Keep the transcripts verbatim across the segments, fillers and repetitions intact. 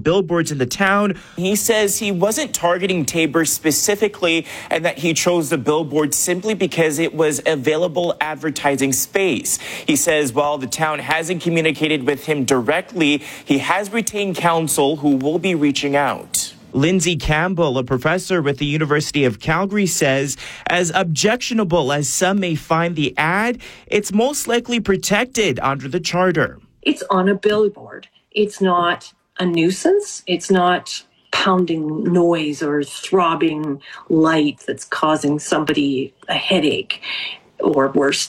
billboards in the town. He says he wasn't targeting Taber specifically and that he chose the billboard simply because it was available advertising space. He says while the town hasn't communicated with him directly, he has retained counsel who will be reaching out. Lindsay Campbell, a professor with the University of Calgary, says as objectionable as some may find the ad, it's most likely protected under the charter. It's on a billboard. It's not a nuisance. It's not pounding noise or throbbing light that's causing somebody a headache or worse.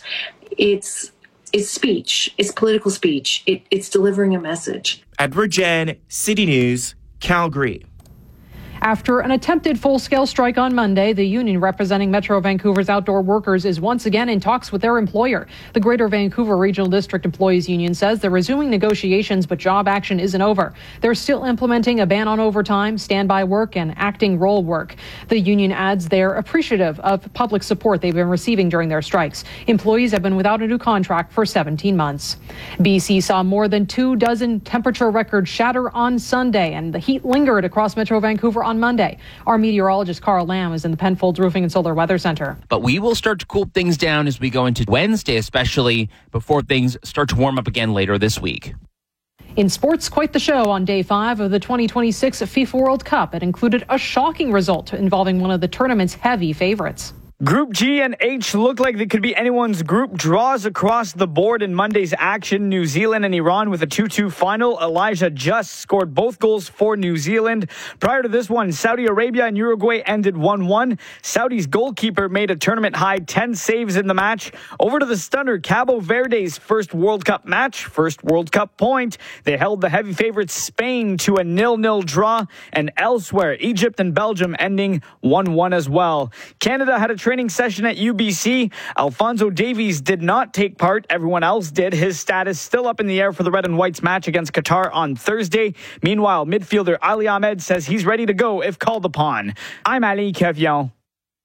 It's it's speech. It's political speech. It, it's delivering a message. Edward Jen, City News, Calgary. After an attempted full-scale strike on Monday, the union representing Metro Vancouver's outdoor workers is once again in talks with their employer. The Greater Vancouver Regional District Employees Union says they're resuming negotiations, but job action isn't over. They're still implementing a ban on overtime, standby work, and acting role work. The union adds they're appreciative of public support they've been receiving during their strikes. Employees have been without a new contract for seventeen months. B C saw more than two dozen temperature records shatter on Sunday, and the heat lingered across Metro Vancouver on Monday. Our meteorologist Carl Lamb is in the Penfolds Roofing and Solar Weather Center. But we will start to cool things down as we go into Wednesday, especially before things start to warm up again later this week. In sports, quite the show on day five of the twenty twenty-six FIFA World Cup. It included a shocking result involving one of the tournament's heavy favorites. Group G and H look like they could be anyone's group. Draws across the board in Monday's action. New Zealand and Iran with a two two final. Elijah Just scored both goals for New Zealand. Prior to this one, Saudi Arabia and Uruguay ended one one. Saudi's goalkeeper made a tournament-high ten saves in the match. Over to the stunner, Cabo Verde's first World Cup match, first World Cup point. They held the heavy favorites Spain to a nil nil draw. And elsewhere, Egypt and Belgium ending one one as well. Canada had a training session at U B C. Alphonso Davies did not take part. Everyone else did. His status still up in the air for the Red and Whites match against Qatar on Thursday. Meanwhile, midfielder Ali Ahmed says he's ready to go if called upon. I'm Ali Kevion.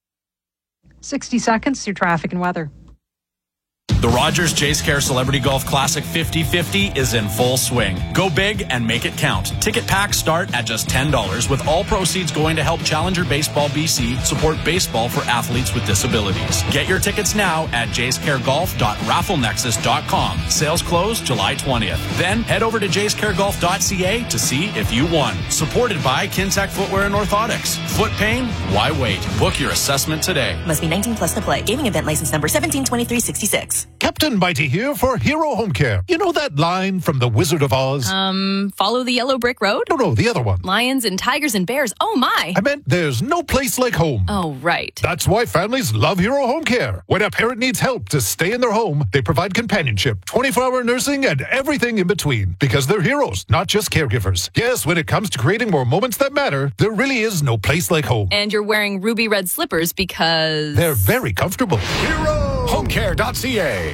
sixty seconds, your traffic and weather. The Rogers Jace Care Celebrity Golf Classic fifty fifty is in full swing. Go big and make it count. Ticket packs start at just ten dollars, with all proceeds going to help Challenger Baseball B C support baseball for athletes with disabilities. Get your tickets now at jace care golf dot raffle nexus dot com. Sales close July twentieth. Then head over to jace care golf dot c a to see if you won. Supported by Kintec Footwear and Orthotics. Foot pain? Why wait? Book your assessment today. Must be nineteen plus to play. Gaming event license number seventeen twenty-three sixty-six. Captain Mighty here for Hero Home Care. You know that line from The Wizard of Oz? Um, follow the yellow brick road? No, no, the other one. Lions and tigers and bears. Oh, my. I meant there's no place like home. Oh, right. That's why families love Hero Home Care. When a parent needs help to stay in their home, they provide companionship, twenty-four hour nursing, and everything in between. Because they're heroes, not just caregivers. Yes, when it comes to creating more moments that matter, there really is no place like home. And you're wearing ruby red slippers because... they're very comfortable. hero home care dot c a.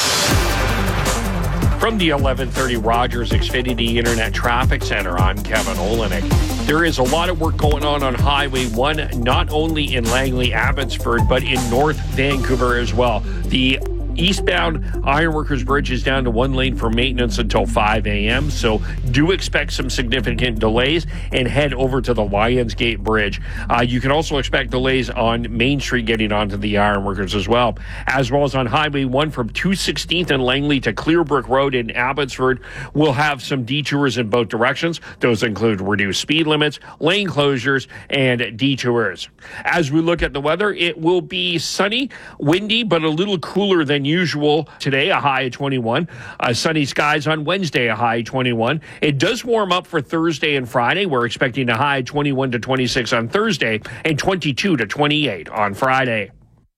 From the eleven thirty Rogers Xfinity Internet Traffic Center, I'm Kevin Olenek. There is a lot of work going on on Highway one, not only in Langley, Abbotsford, but in North Vancouver as well. The eastbound Ironworkers Bridge is down to one lane for maintenance until five a.m., so do expect some significant delays and head over to the Lions Gate Bridge. Uh, you can also expect delays on Main Street getting onto the Ironworkers as well, as well as on Highway one from two sixteenth and Langley to Clearbrook Road in Abbotsford. We'll have some detours in both directions. Those include reduced speed limits, lane closures, and detours. As we look at the weather, it will be sunny, windy, but a little cooler than usual today, a high of twenty-one. Uh, sunny skies on Wednesday, a high of twenty-one. It does warm up for Thursday and Friday. We're expecting a high of twenty-one to twenty-six on Thursday and twenty-two to twenty-eight on Friday.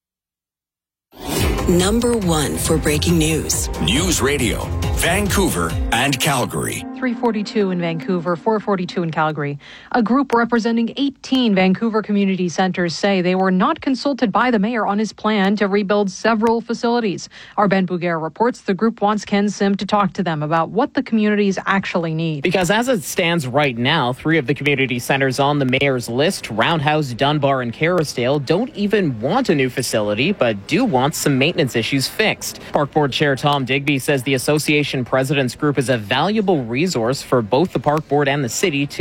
Number one for breaking news. News Radio, Vancouver and Calgary. three forty-two in Vancouver, four forty-two in Calgary. A group representing eighteen Vancouver community centers say they were not consulted by the mayor on his plan to rebuild several facilities. Our Ben Bouguer reports the group wants Ken Sim to talk to them about what the communities actually need. Because as it stands right now, three of the community centers on the mayor's list, Roundhouse, Dunbar, and Kerrisdale, don't even want a new facility, but do want some maintenance issues fixed. Park Board Chair Tom Digby says the association president's group is a valuable resource for both the Park Board and the city to